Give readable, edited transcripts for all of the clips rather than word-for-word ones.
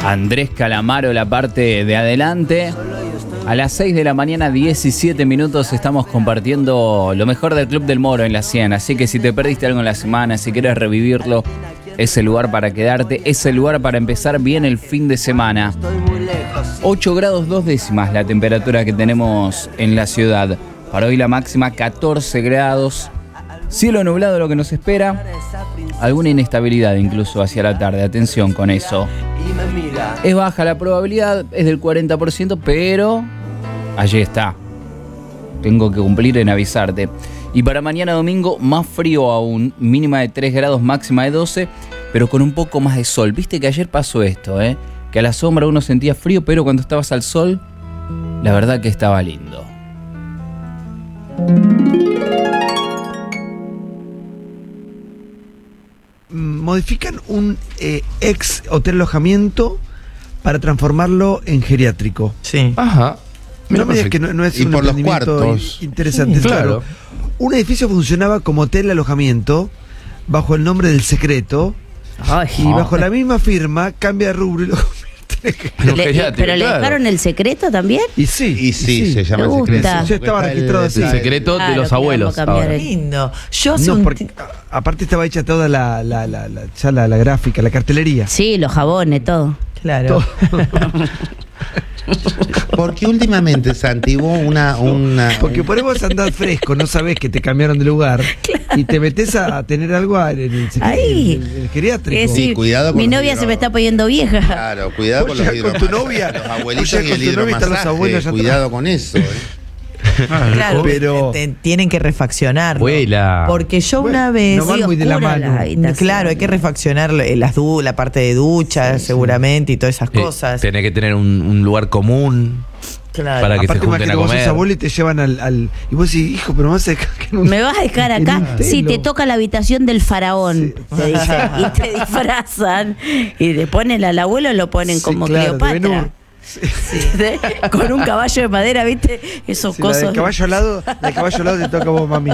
Andrés Calamaro, la parte de adelante. A las 6 de la mañana, 17 minutos, estamos compartiendo lo mejor del Club del Moro en la 100. Así que si te perdiste algo en la semana, si quieres revivirlo, es el lugar para quedarte, es el lugar para empezar bien el fin de semana. 8 grados 2 décimas la temperatura que tenemos en la ciudad. Para hoy la máxima 14 grados. Cielo nublado lo que nos espera. Alguna inestabilidad incluso hacia la tarde. Atención con eso. Es baja la probabilidad, es del 40%, pero allí está. Tengo que cumplir en avisarte. Y para mañana domingo, más frío aún. Mínima de 3 grados, máxima de 12, pero con un poco más de sol. Viste que ayer pasó esto, que a la sombra uno sentía frío, pero cuando estabas al sol, la verdad que estaba lindo. Modifican un ex hotel alojamiento para transformarlo en geriátrico. Sí. Ajá. No me digas que no es y un por los emprendimiento cuartos. interesante. Sí, claro. Un edificio funcionaba como hotel alojamiento bajo el nombre del Secreto. Ay, Y bajo la misma firma cambia de rubro y lo convierte en Geriátrico, ¿Pero le claro. dejaron el secreto también? Y sí, Y sí, se llama Me el secreto. gusta. Ya estaba registrado así. El secreto de Claro, los que abuelos. vamos a cambiar ahora. lindo. Yo hace No, un porque aparte estaba hecha toda la gráfica, la cartelería. Sí, los jabones, todo. Claro. Porque últimamente, Santi, hubo una Porque por ahí vos andás fresco, no sabés que te cambiaron de lugar y te metés a tener algo en el Ahí. el geriátrico. Sí, cuidado con mi los novia hidro- se me está poniendo vieja. Claro, cuidado con Vos los ya con tu novia, los vos abuelitos ya y con el tu novia están los hidromasaje. abuelos ya Cuidado con eso. Claro, pero- tienen que refaccionarlo. Abuela. Porque yo Bueno, una vez. no van muy de la oscura mano. habitación. Claro, hay que refaccionar la parte de ducha, seguramente, y todas esas cosas. Tenés que tener un lugar común Claro. para que se Aparte, junten a imagínate, vos sos comer. abuelo y te llevan al y vos decís, hijo, pero me vas a dejar que en un- ¿Me vas a dejar en acá? un Sí, telo. te toca la habitación del faraón, Sí. te dicen. Y te disfrazan. Y le ponen al abuelo, lo ponen Sí, como claro, de Cleopatra. Ben-Hur. Con un caballo de madera, ¿viste? Esos Sí, la cosos. del caballo alado te toca a vos, mami.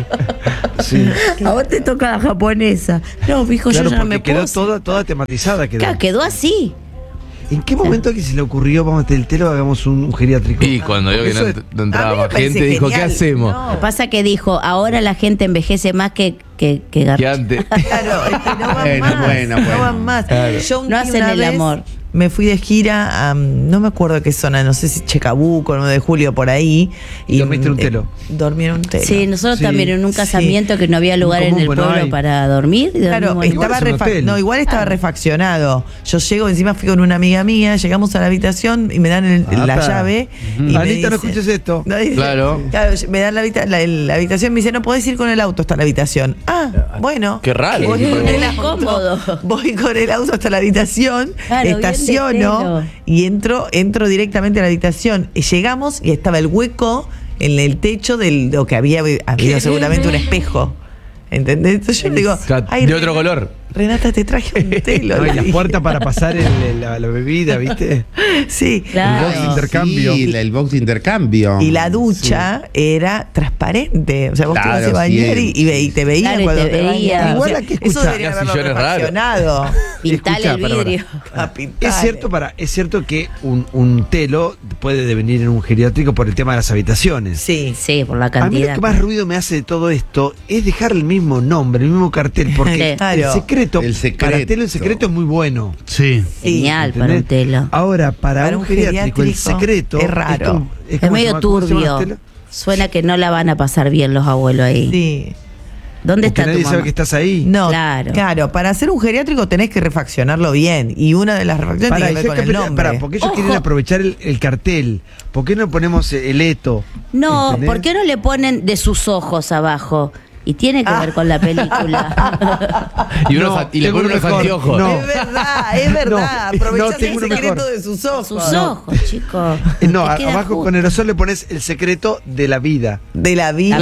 Sí. A vos te toca la japonesa. No, hijo, Claro, yo ya no porque me quedó puedo. toda tematizada. Claro, quedó así. ¿En qué momento que se le ocurrió, vamos a el telo, hagamos un geriátrico? Y cuando vio que Eso es- no A entraba mí me más parece gente, dijo, ¿qué genial. hacemos? No. Lo que pasa que dijo, ahora la gente envejece más que Que antes. Claro, es que no van Bueno, más. bueno, no bueno. van más. Claro. Yo No hacen una el vez amor. Me fui de gira a, no me acuerdo qué zona, no sé si Chacabuco, 9 de julio, por ahí. ¿Y dormiste en un telo? Dormí en un telo. Sí, nosotros Sí, también en un casamiento que no había lugar en común, el bueno, pueblo hay. para dormir. Y Claro, dormimos en- Igual estaba es un hotel. igual estaba refaccionado. Yo llego, encima fui con una amiga mía, llegamos a la habitación y me dan la Apa. llave. Y me Anita, no dicen- escuches esto. No, dice- Claro. me dan la habitación, me dice, no podés ir con el auto hasta la habitación. Ah, bueno. Qué raro. Voy con el Era auto, cómodo. voy con el auto hasta la habitación, Claro, bien de estaciono telo. y entro directamente a la habitación. Y llegamos y estaba el hueco en el techo de lo que había habido seguramente un espejo. ¿Entendés? Entonces yo le digo, ay, De otro color. Renata, te traje un telo. No, y le la dije. puerta para pasar la bebida, ¿viste? Sí. Claro. El box de intercambio. Sí, el box de intercambio. Y la ducha era transparente. O sea, vos te Claro, ibas a bañar sí. y te veía Claro, y cuando te te veía. bañabas. Igual O sea, hay que eso escuchar. deberían Los haberlo sillones raros. refaccionado. Pintale Escuchá, el para. vidrio. A pintar. Es cierto que un telo puede devenir en un geriátrico por el tema de las habitaciones. Sí. Sí, por la A mí cantidad. lo que más ruido me hace de todo esto es dejar el mismo nombre, el mismo cartel, porque Claro. el secreto, para telo el secreto es muy bueno. Sí. Genial para un ¿entendés? telo. Ahora, para Para un un geriátrico, el geriátrico secreto es raro. Es ¿cómo se medio llama? ¿Cómo se llaman los turbio. telos? Suena que no la van a pasar bien los abuelos ahí. Sí. ¿Dónde Porque está tu nadie sabe mamá? que estás ahí. No, Claro. claro. Para hacer un geriátrico tenés que refaccionarlo bien. Y una de las refacciones Pará, tiene que ver con el nombre. porque ellos Ojo. quieren aprovechar el cartel. ¿Por qué no ponemos el eto? No, ¿entendés? ¿por qué no le ponen de sus ojos abajo? Y tiene que ver con la película. Y, No, y le tengo ponen uno unos mejor. anteojos. No. Es verdad. No, Aprovechás tengo el uno secreto mejor. de sus ojos. Sus ojos, chicos. No, Te queda abajo justo. con aerosol le pones el secreto de la vida. De la vida.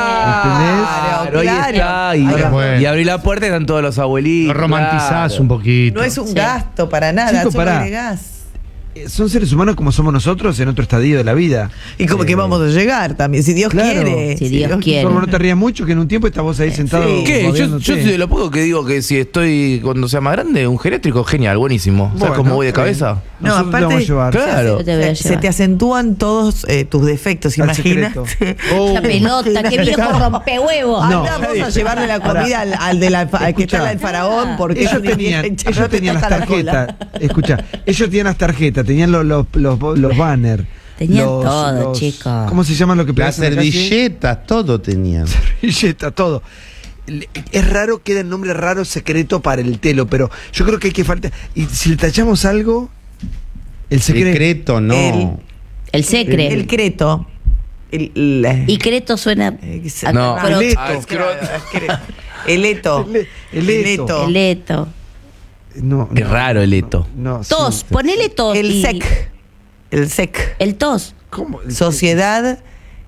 Claro, ahí Claro. está. Y, Ahora, bueno. y abrí la puerta y están todos los abuelitos. Lo romantizás claro. un poquito. No es un Sí. gasto para nada. Chico, solo pará. agregás. son seres humanos como somos nosotros en otro estadio de la vida. Y como que vamos a llegar también, si Dios Claro. quiere. Si Dios quiere. Por no te rías mucho, que en un tiempo estás vos ahí sentado. Sí. ¿Qué? Yo moviéndote. soy de lo poco que digo que si estoy cuando sea más grande, un geriátrico genial, buenísimo. ¿Sabes Bueno, cómo voy de está bien. cabeza? No, Nosotros te aparte- vamos a llevar. Claro. Yo te voy a Se llevar. te acentúan todos tus defectos, Al imagínate. secreto. Esa pelota, qué viejo rompehuevo. No. Vamos a llevarle la comida al que está el faraón, porque Ellos tenían las tarjetas. Escucha, ellos tenían las tarjetas, tenían los banners. Tenían todo, chicos. ¿Cómo se llaman lo que Las pegas en la calle? servilletas, todo tenían. Servilleta, todo. Es raro, queda el nombre raro secreto para el telo, pero yo creo que hay que faltar. Y si le tachamos algo, el secreto. Secreto, no. El secre. El creto. Y creto suena. No. Pero- El eto. El eto. El eto. El eto. No, Qué no, raro el eto. no, sí. Tos, ponele tos. El y- sec. El sec. El tos. ¿Cómo? Sociedad.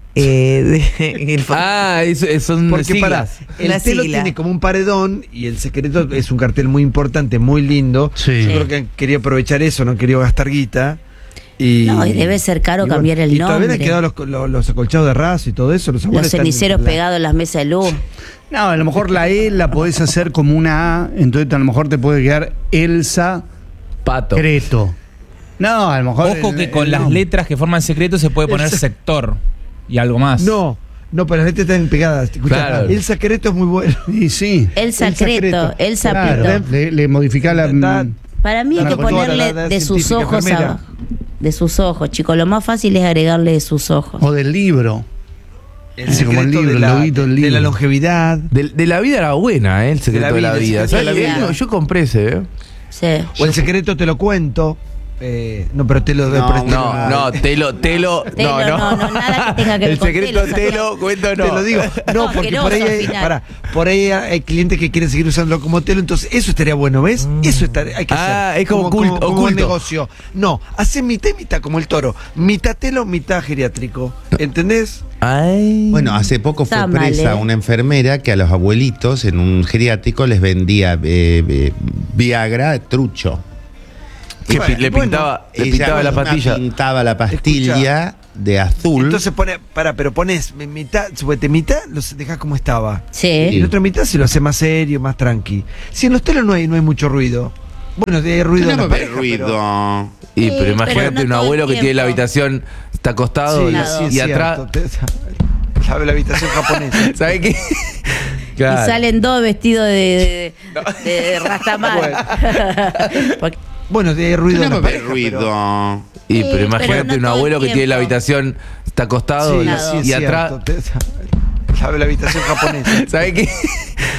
Son Porque siglas. el La telo sigla. tiene como un paredón y el secreto es un cartel muy importante, muy lindo. Sí. Yo creo que han querido aprovechar eso, no han querido gastar guita. Y, No, y debe ser caro y cambiar el y todavía nombre. han quedado los acolchados de raso y todo eso. Los, abuelos Los están- ceniceros pegados en las mesas de luz. No, a lo mejor la E la podés hacer como una A, entonces a lo mejor te puede quedar Elsa Pato. Creto. No, a lo mejor. Ojo que con las nombre. letras que forman secreto se puede poner sector y algo más. No, para las letras están pegadas. Escuchá, Claro. el secreto es muy bueno. Y sí. El secreto, el Claro, sapito. le modificás la. Para mí hay Claro, que con toda ponerle la de sus científica ojos enfermera. abajo. De sus ojos, chicos. Lo más fácil es agregarle de sus ojos. O del libro. El Sí, como el secreto libro, de la, el loguito del de la libro. longevidad. De la vida era buena, el secreto de la el vida. secreto de ¿Sabes la qué? vida. Yo compré ese, Sí. O el secreto te lo cuento. No, pero te lo doy No, prestado. No, telo. Telo, no, nada que tenga que ver El con secreto telo, telo, cuento no. Te lo digo. No, No, porque asqueroso por ahí, al hay, final. por ahí hay clientes que quieren seguir usándolo como telo, entonces eso estaría bueno, ¿ves? Eso hay que hacer. Es como como oculto. un negocio. No, hace mitad y mitad como el toro. Mitad telo, mitad geriátrico. ¿Entendés? Ay. Bueno, hace poco fue Está mal, presa una enfermera que a los abuelitos en un geriátrico les vendía Viagra trucho. Que Bueno, le pintaba, le Ella pintaba la misma pastilla. pintaba la pastilla de azul. Entonces pero pones mitad, suponete mitad, los dejas como estaba. Y Sí. la otra mitad se lo hace más serio, más tranqui. Si en los telos no hay mucho ruido. Bueno, hay ruido en no la me ve pareja, ruido. pero- Y Sí, pero imagínate pero no un todo abuelo el que tiene la tiempo. habitación, está acostado Sí, y, es y atrás. cierto. Sabe la habitación japonesa. ¿Sabe qué? Y salen dos vestidos de Rastamar. Porque- Bueno, hay ruido en No la me ve pareja, pero- ruido. Y Sí, pero imagínate pero no un todo el abuelo que tiene la tiempo. habitación, está acostado Sí, y, sí, es y atrás. cierto. Sabe la habitación japonesa. ¿Sabe qué?